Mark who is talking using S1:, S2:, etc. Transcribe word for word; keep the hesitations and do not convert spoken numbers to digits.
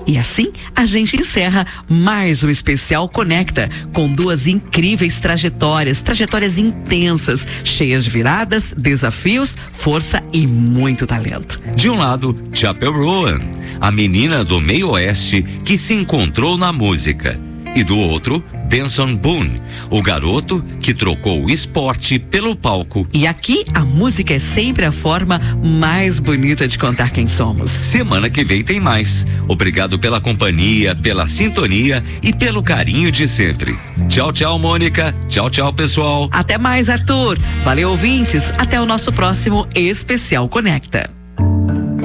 S1: E assim a gente encerra mais um especial Conecta, com duas incríveis trajetórias, trajetórias intensas, cheias de viradas, desafios, força e muito talento.
S2: De um lado, Chapel Roan, a menina do meio oeste que se encontrou na música. E do outro, Benson Boone, o garoto que trocou o esporte pelo palco.
S1: E aqui a música é sempre a forma mais bonita de contar quem somos.
S2: Semana que vem tem mais. Obrigado pela companhia, pela sintonia e pelo carinho de sempre. Tchau, tchau, Mônica. Tchau, tchau, pessoal.
S1: Até mais, Arthur. Valeu, ouvintes. Até o nosso próximo Especial Conecta.